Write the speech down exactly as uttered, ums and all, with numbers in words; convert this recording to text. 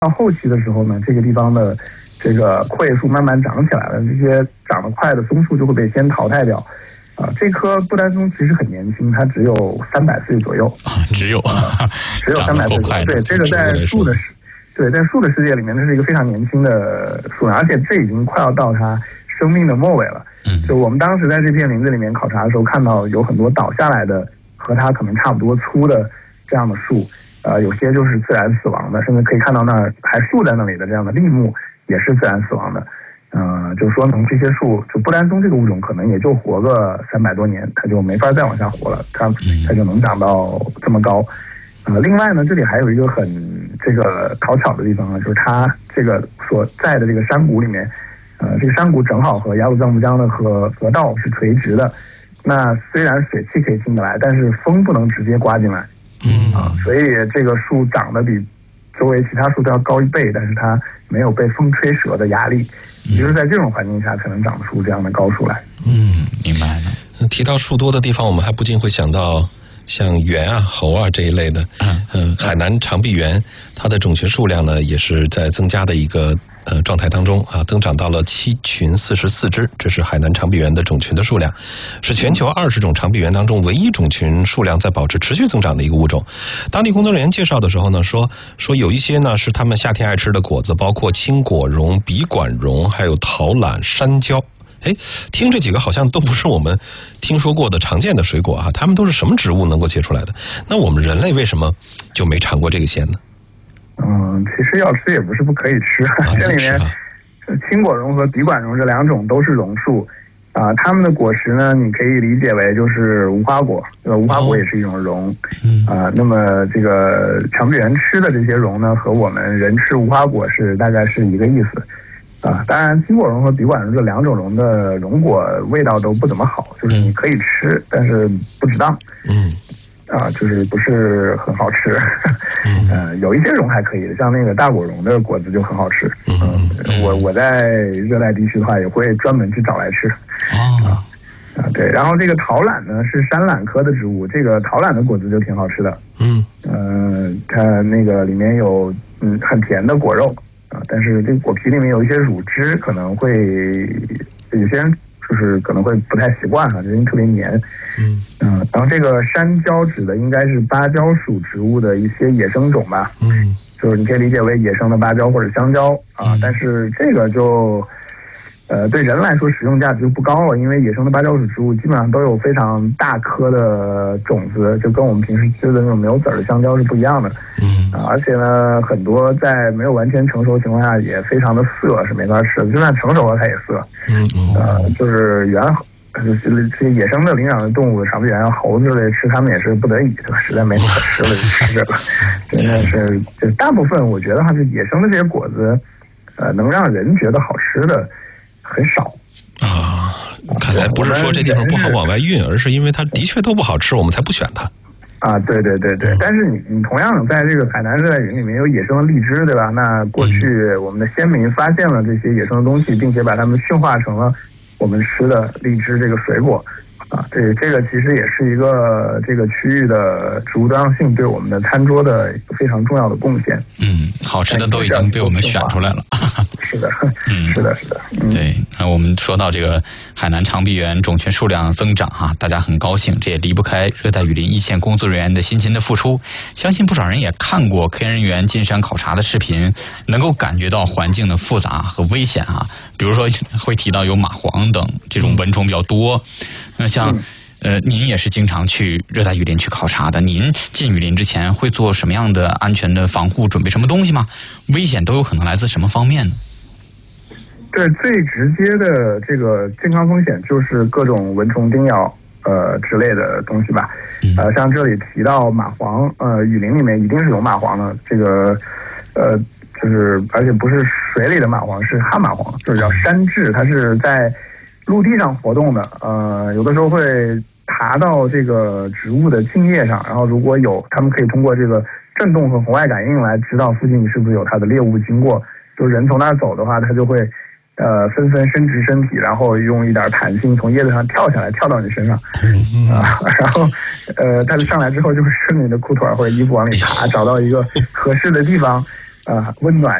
到后期的时候呢，这个地方的这个阔叶树慢慢长起来了，这些长得快的松树就会被先淘汰掉。啊、呃，这棵不丹松其实很年轻，它只有三百岁左右啊，只有、呃、 只有三百岁左右。对，这个在树的对在树的世界里面，这是一个非常年轻的树，而且这已经快要到它生命的末尾了。嗯，就我们当时在这片林子里面考察的时候，看到有很多倒下来的和它可能差不多粗的这样的树。呃，有些就是自然死亡的，甚至可以看到那儿还竖在那里的这样的立木也是自然死亡的。呃，就说明这些树，就不丹松这个物种可能也就活个三百多年，它就没法再往下活了，它它就能长到这么高。呃，另外呢，这里还有一个很这个讨巧的地方呢，就是它这个所在的这个山谷里面，呃，这个山谷正好和雅鲁藏布江的河河道是垂直的。那虽然水汽可以进得来，但是风不能直接刮进来。嗯啊，所以这个树长得比周围其他树都要高一倍，但是它没有被风吹折的压力，也就是在这种环境下才能长出这样的高树来。 嗯，明白了。 提到树多的地方，我们还不禁会想到像猿啊、猴啊这一类的。嗯、呃，海南长臂猿，它的种群数量呢也是在增加的一个呃状态当中啊，增长到了七群四十四只，这是海南长臂猿的种群的数量，是全球二十种长臂猿当中唯一种群数量在保持持续增长的一个物种。当地工作人员介绍的时候呢，说说有一些呢是他们夏天爱吃的果子，包括青果榕、笔管榕，还有桃榄、山椒。哎，听这几个好像都不是我们听说过的常见的水果啊，它们都是什么植物能够结出来的？那我们人类为什么就没尝过这个鲜呢？ 嗯，其实要吃也不是不可以吃，啊、这里面青果榕和笔管榕这两种都是榕树啊、呃，它们的果实呢，你可以理解为就是无花果，呃，无花果也是一种榕啊、呃。那么这个长臂猿吃的这些榕呢，和我们人吃无花果是大概是一个意思啊。当然，青果榕和笔管榕这两种榕的榕果味道都不怎么好，就是你可以吃，但是不值当。嗯。啊，就是不是很好吃，呃，有一些榕还可以，像那个大果榕的果子就很好吃。嗯，我我在热带地区的话，也会专门去找来吃。啊啊，对，然后这个桃榄呢是山榄科的植物，这个桃榄的果子就挺好吃的。嗯，呃，它那个里面有嗯很甜的果肉啊，但是这个果皮里面有一些乳汁，可能会有些人就是可能会不太习惯哈，因为特别黏。嗯嗯、呃，然后这个山椒指的应该是芭蕉属植物的一些野生种吧。嗯，就是你可以理解为野生的芭蕉或者香蕉啊，嗯、但是这个就呃对人来说使用价值就不高了，因为野生的芭蕉属植物基本上都有非常大颗的种子，就跟我们平时吃的那种没有籽儿的香蕉是不一样的。嗯啊，而且呢，很多在没有完全成熟的情况下也非常的涩，是没法吃的，就算成熟了它也涩。嗯嗯，呃，就是原。就是这些野生的灵长的动物，长臂猿、猴子类吃它们也是不得已，对吧？实在没可吃了就吃这个。真的是，就大部分我觉得哈，就野生的这些果子，呃，能让人觉得好吃的很少啊。看来不是说这地方不好往外运，而是因为它的确都不好吃，我们才不选它。 啊，对对对对，但是你你同样在这个海南热带雨林里面有野生的荔枝，对吧？那过去我们的先民发现了这些野生的东西，并且把它们驯化成了我们吃的荔枝这个水果啊，这这个其实也是一个这个区域的植物多样性对我们的餐桌的一个非常重要的贡献。 嗯，好吃的都已经被我们选出来了。 是的，嗯，是的，是的。嗯、 对，那我们说到这个海南长臂猿种群数量增长哈、啊，大家很高兴，这也离不开热带雨林一线工作人员的辛勤的付出。相信不少人也看过科研人员进山考察的视频，能够感觉到环境的复杂和危险啊。比如说会提到有蚂蟥等这种蚊虫比较多，那像、嗯、呃，您也是经常去热带雨林去考察的，您进雨林之前会做什么样的安全的防护，准备什么东西吗？危险都有可能来自什么方面呢？ 对，最直接的这个健康风险就是各种蚊虫叮咬呃之类的东西吧。呃，像这里提到蚂蟥，呃，雨林里面一定是有蚂蟥的，这个呃就是而且不是水里的蚂蟥，是哈蚂蟥，就是叫山雉，它是在陆地上活动的，呃，有的时候会爬到这个植物的茎叶上，然后如果有，它们可以通过这个震动和红外感应来知道附近是不是有它的猎物经过。就人从那儿走的话，它就会呃纷纷伸直身体，然后用一点弹性从叶子上跳下来，跳到你身上啊，然后呃，它就上来之后就会顺着你的裤腿或者衣服往里爬，找到一个合适的地方， 呃温暖